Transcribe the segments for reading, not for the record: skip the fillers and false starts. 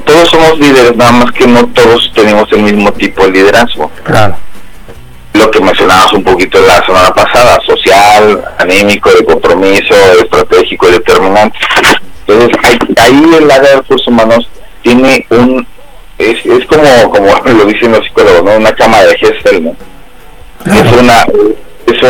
todos somos líderes, nada más que no todos tenemos el mismo tipo de liderazgo. Claro. Lo que mencionabas un poquito la semana pasada, social, anímico, de compromiso, estratégico y determinante. Entonces, ahí el área de recursos humanos tiene es como lo dicen los psicólogos, ¿no? Una cama de Gesell, ¿no? Es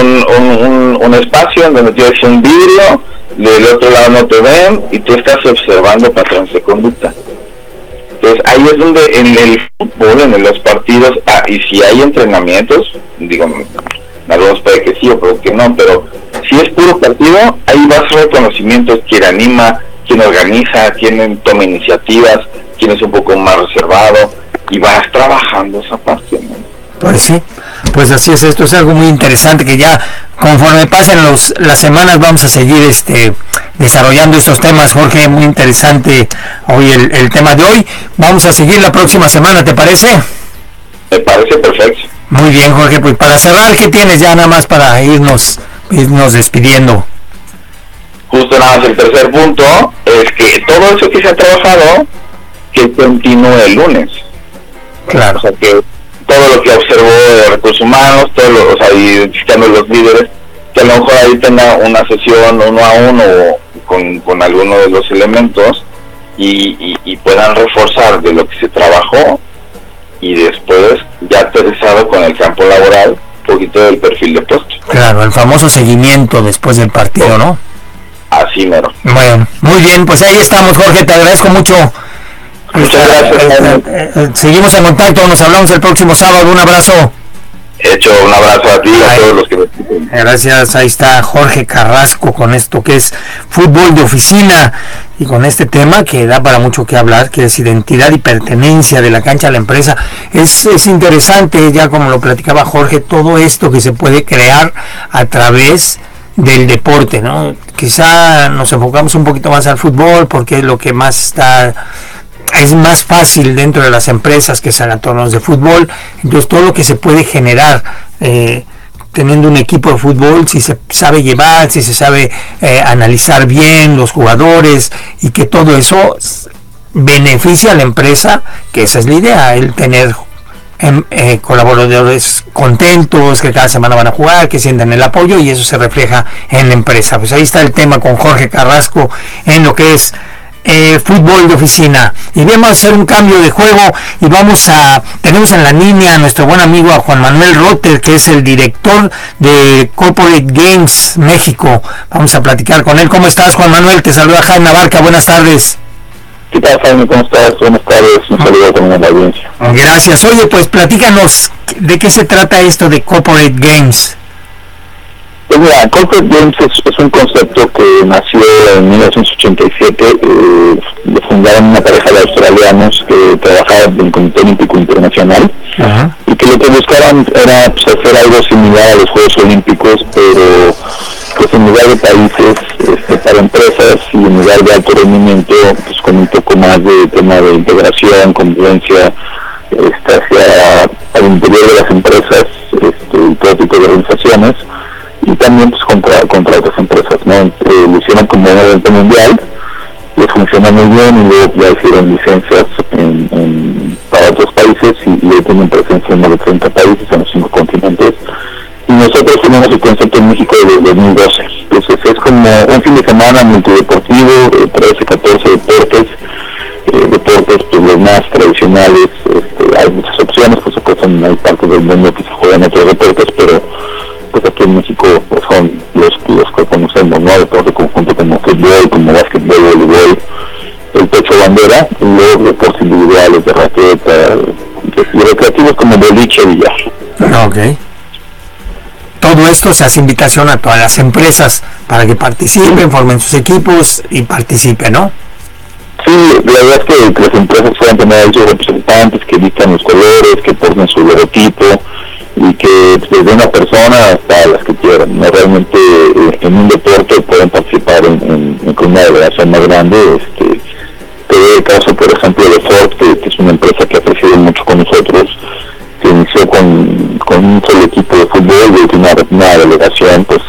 un espacio en donde tienes un vidrio, del otro lado no te ven y tú estás observando patrones de conducta. Entonces ahí es donde en el fútbol, en los partidos, y si hay entrenamientos, digo, algunos puede que sí o puede que no, pero si es puro partido, ahí vas a reconocimientos, quién anima, quién organiza, quién toma iniciativas, quién es un poco más reservado, y vas trabajando esa parte, ¿no? Pues sí, pues así es, esto es algo muy interesante que ya conforme pasen las semanas vamos a seguir desarrollando estos temas. Jorge, muy interesante hoy el tema de hoy. Vamos a seguir la próxima semana, ¿te parece? Me parece perfecto. Muy bien, Jorge, pues para cerrar, ¿qué tienes ya nada más para irnos despidiendo? Justo nada más el tercer punto es que todo eso que se ha trabajado que continúe el lunes. Claro. O sea que todo lo que observó de recursos humanos, identificando los líderes, que a lo mejor ahí tenga una sesión uno a uno con alguno de los elementos y puedan reforzar de lo que se trabajó y después ya aterrizado con el campo laboral un poquito del perfil de puesto. Claro, el famoso seguimiento después del partido, ¿no? Así mero. Bueno, muy bien, pues ahí estamos, Jorge, te agradezco mucho. Muchas gracias. Seguimos en contacto, nos hablamos el próximo sábado, un abrazo. Hecho, un abrazo a ti y a todos los que me escuchan. Gracias, ahí está Jorge Carrasco con esto que es fútbol de oficina y con este tema que da para mucho que hablar, que es identidad y pertenencia de la cancha a la empresa. Es interesante, ya como lo platicaba Jorge, todo esto que se puede crear a través del deporte, ¿no? Quizá nos enfocamos un poquito más al fútbol porque es lo que más es más fácil dentro de las empresas que se hagan torneos de fútbol. Entonces todo lo que se puede generar teniendo un equipo de fútbol, si se sabe llevar, si se sabe analizar bien los jugadores y que todo eso beneficia a la empresa, que esa es la idea, el tener colaboradores contentos, que cada semana van a jugar, que sientan el apoyo y eso se refleja en la empresa. Pues ahí está el tema con Jorge Carrasco en lo que es fútbol de oficina. Y vamos a hacer un cambio de juego y tenemos en la línea a nuestro buen amigo a Juan Manuel Rotter, que es el director de Corporate Games México. Vamos a platicar con él. ¿Cómo estás, Juan Manuel? Te saluda Jaime Abarca, buenas tardes. ¿Qué tal, Jaime? ¿Cómo estás? Buenas tardes, un saludo también a la audiencia. Gracias. Oye, pues platícanos de qué se trata esto de Corporate Games. Pues mira, Corporate Games es un concepto que nació en 1987, lo fundaron una pareja de australianos que trabajaba en el Comité Olímpico Internacional. Uh-huh. Y que lo que buscaban era pues, hacer algo similar a los Juegos Olímpicos, pero pues en lugar de países para empresas y en lugar de alto rendimiento, pues con un poco más de tema de integración, convivencia hacia el interior de las empresas y todo tipo de organizaciones, y también pues contra otras empresas, ¿no? Lo hicieron como un evento mundial, les funcionó muy bien y luego ya hicieron licencias para otros países y hoy tienen presencia en más de 30 países en los 5 continentes. Y nosotros tenemos el concepto en México desde 2012. Entonces es como un fin de semana multideportivo, 13, 14 deportes, pues los más tradicionales. Hay muchas opciones, por supuesto hay partes del mundo que se juegan otros deportes, pero pues aquí en México pues, son los que conocemos, ¿no? Deporte conjunto como fútbol, como básquetbol, voleibol, el pecho bandera, y luego deportes individuales de raqueta, y recreativos como boliche y billar. Okay. Todo esto se hace invitación a todas las empresas para que participen, formen sus equipos y participen, ¿no? Sí, la verdad es que las empresas puedan tener a sus representantes que vistan los colores, que porten su logotipo y que desde una persona hasta las que quieran, ¿no? Realmente en un deporte pueden participar con una delegación más grande. Te doy el caso, por ejemplo, de Ford, que es una empresa que ha crecido mucho con nosotros, que inició con un solo equipo de fútbol y tiene una delegación pues